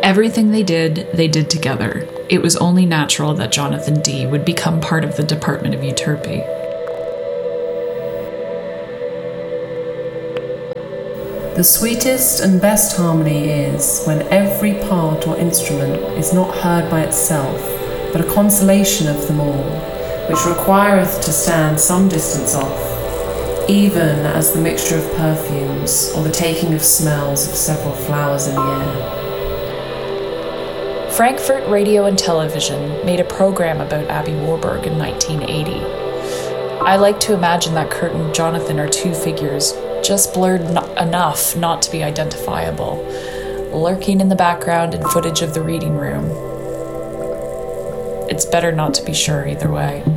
Everything they did together. It was only natural that Jonathan D. would become part of the Department of Euterpe. The sweetest and best harmony is when every part or instrument is not heard by itself, but a constellation of them all, which requireth to stand some distance off, even as the mixture of perfumes or the taking of smells of several flowers in the air. Frankfurt Radio and Television made a program about Abby Warburg in 1980. I like to imagine that Kurt and Jonathan are two figures, just blurred enough not to be identifiable, lurking in the background in footage of the reading room. It's better not to be sure either way.